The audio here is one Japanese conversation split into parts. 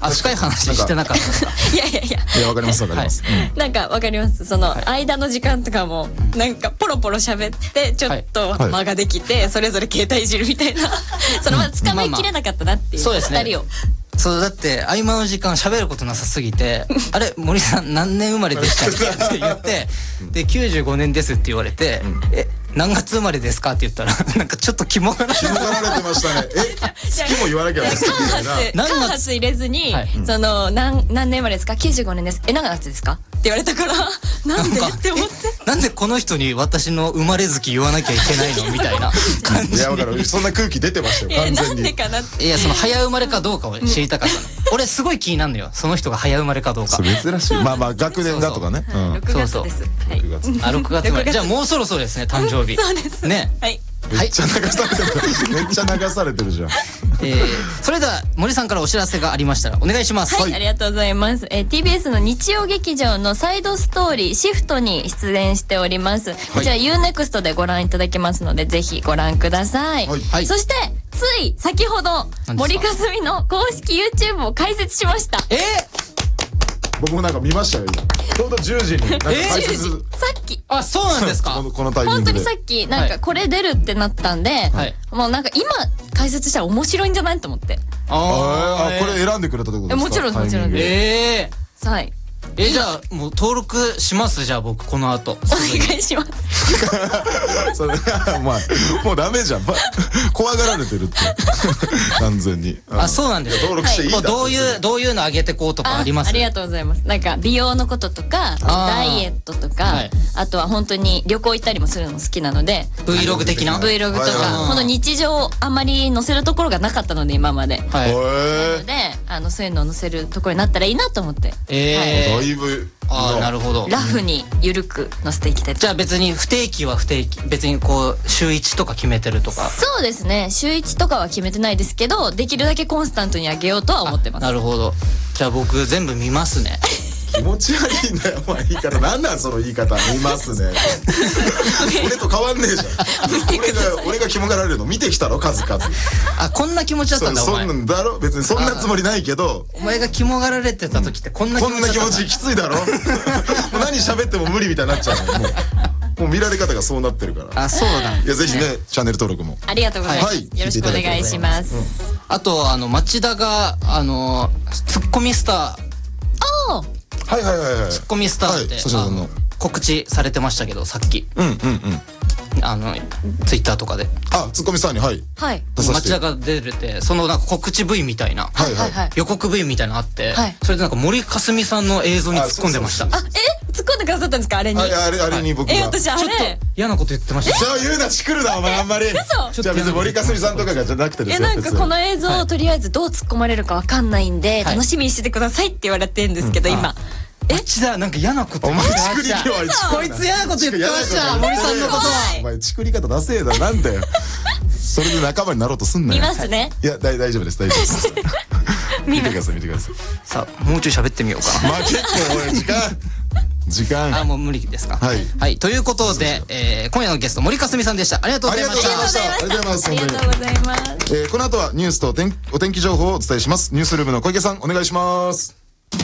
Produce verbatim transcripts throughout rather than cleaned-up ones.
あ、深い話してなかったいやいやいやいや、わかりますわかります、はいうん、なんかわかります。その間の時間とかもなんかポロポロ喋ってちょっと間ができて、はい、それぞれ携帯いじるみたいなそのまま捕まえきれなかったなっていう、 まあまあ、そうですね、 ふたりを。 そうだって合間の時間喋ることなさすぎてあれ森さん何年生まれでしたっけって言ってできゅうじゅうごねんですって言われて、うん、え何月生まれですかって言ったらなんかちょっと肝がられてましたね。え月も言わなきゃいけないな。 間髪入れずに、はい、その何何年生まれですかきゅうじゅうごねんですえ何月ですかって言われたからなんでって思ってなんでこの人に私の生まれ月言わなきゃいけないのみたいな感じ。 いや分かる、そんな空気出てましたよ完全に。 なんでかなって。 いやその早生まれかどうかを知りたかったの、うん、俺すごい気になるのよその人が早生まれかどうか。 珍しい。まあまあ学年だとかね。 ろくがつです。 あろくがつ生まれ。じゃあもうそろそろですね誕生日。 そうですね。 はい。 めっちゃ流されてる。めっちゃ流されてるじゃん。 えー、それでは森さんからお知らせがありましたらお願いします。 はい、はい、ありがとうございます。えー、ティービーエス の日曜劇場のサイドストーリーシフトに出演しております。はい、こちら ユーネクスト でご覧いただけますのでぜひご覧ください。はい、そしてつい先ほど森かすみの公式 YouTube を開設しました。 えー僕もなんか見ましたよ今。ちょうどじゅうじになんか解説、 えー、さっき。 あ、そうなんですか。 この、このタイミングで本当にさっきなんかこれ出るってなったんで、はい、もうなんか今解説したら面白いんじゃないと思って。 ああ、これ選んでくれたってことですか。 もちろんもちろんです。 えー、はい。 えじゃあもう登録しますじゃあ僕この後お願いしますそれまあもうダメじゃん、ま、怖がられてるって完全に。 あ、そうなんです。 登録していいんだ。 どういうどういうの上げてこうとかあります？ ありがとうございます。なんか美容のこととかダイエットとか、はい、あとは本当に旅行行ったりもするの好きなので Vlog 的な Vlog とか本当日常あんまり載せるところがなかったので今まで、はい、なのであのそういうのを載せるところになったらいいなと思って、 えー、 はい、 だいぶああなるほど。 ラフに緩く載せていきたい。 じゃあ別に不定期は不定期別にこう週いちとか決めてるとか。 そうですね週いちとかは決めてないですけどできるだけコンスタントに上げようとは思ってます。 なるほど。じゃあ僕全部見ますね気持ち悪いんだよお前言い方。なんなんその言い方。見ますね俺と変わんねえじゃん俺が俺が肝がられるの見てきたろ数々。 あこんな気持ちだったんだお前。 そんなんだろ別にそんなつもりないけどお前が肝がられてた時ってこんな気持ちだった。 こんな気持ちきついだろもう何喋っても無理みたいになっちゃうのもうもう見られ方がそうなってるから。 あそうだ。 いやぜひねチャンネル登録もありがとうございます、はい、よろしくお願いします。 あとあの町田があのツッコミスターああはいはいはいはい。 ツッコミスターって、はい、告知されてましたけどさっき。 うんうんうん。 あのツイッターとかで。 あツッコミスターにはい。 はい。 町田が出れてそのなんか告知 V みたいな。 はいはいはい。 予告 V みたいなのあって、はい、それでなんか森かすみさんの映像に突っ込んでました。 あえ突っ込んでくださったんですかあれに。 あれあれあれに僕が。 え私あれ。 ちょっと嫌なこと言ってました。 じゃあ言うなしくるなお前あんまり。 嘘。 じゃあ別に森かすみさんとかがじゃなくてですよ。 えなんかこの映像をとりあえずどう突っ込まれるかわかんないんで楽しみにしててくださいって言われてるんですけど今。 えちだなんか嫌なことお前チクリ今日はこいつ嫌なこと言ってました森さんのことは。 お前チクり方ダセえだなんだよそれで仲間になろうとすんなよ。 見ますね。 いや大丈夫です大丈夫です見てください見てください。 さあもうちょい喋ってみようかな。 まあ結構俺時間時間あもう無理ですか。 はいはいということでえ今夜のゲスト森かすみさんでした。ありがとうございました。 ありがとうございます。 ありがとうございます。 えこの後はニュースとお天気情報をお伝えします。ニュースルームの小池さんお願いします。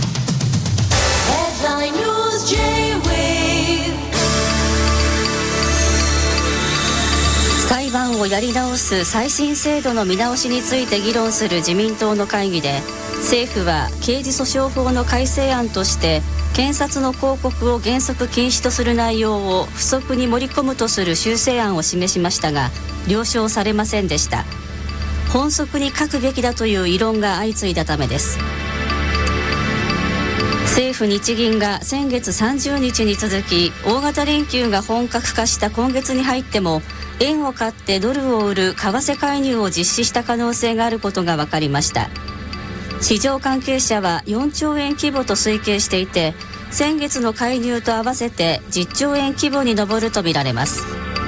裁判をやり直す再審制度の見直しについて議論する自民党の会議で政府は刑事訴訟法の改正案として検察の抗告を原則禁止とする内容を付則に盛り込むとする修正案を示しましたが了承されませんでした。本則に書くべきだという異論が相次いだためです。政府日銀が先月さんじゅうにちに続き大型連休が本格化した今月に入っても円を買ってドルを売る為替介入を実施した可能性があることが分かりました。市場関係者はよんちょうえん規模と推計していて先月の介入と合わせてじゅっちょうえん規模に上るとみられます。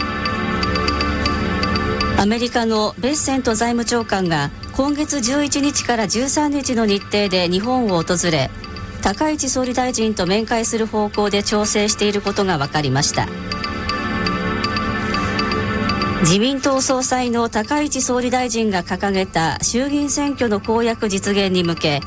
アメリカのベッセント財務長官が今月じゅういちにちからじゅうさんにちの日程で日本を訪れ高市総理大臣と面会する方向で調整していることが分かりました。自民党総裁の高市総理大臣が掲げた衆議院選挙の公約実現に向け